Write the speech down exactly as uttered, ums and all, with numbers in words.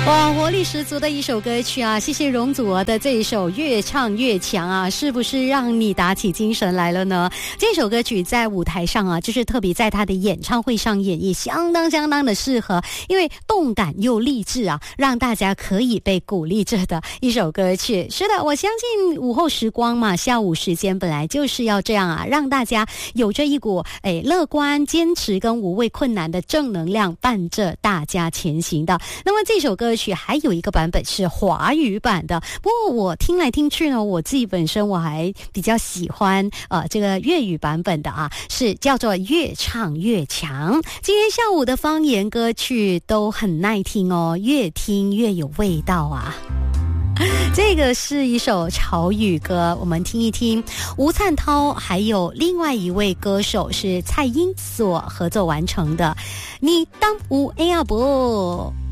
哇，活力十足的一首歌曲啊！谢谢容祖儿的这一首越唱越强啊，是不是让你打起精神来了呢？这首歌曲在舞台上啊，就是特别在他的演唱会上演绎，相当相当的适合，因为动感又励志啊，让大家可以被鼓励着的一首歌曲。是的，我相信午后时光嘛，下午时间本来就是要这样啊，让大家有着一股诶乐观、坚持跟无畏困难的正能量伴着大家前行的。那么这首歌曲还有一个版本是华语版的，不过我听来听去呢，我自己本身我还比较喜欢呃这个粤语版本的啊，是叫做越唱越强。今天下午的方言歌曲都很耐听哦，越听越有味道啊。这个是一首潮语歌，我们听一听吴灿涛还有另外一位歌手是蔡英所合作完成的，你当有影无？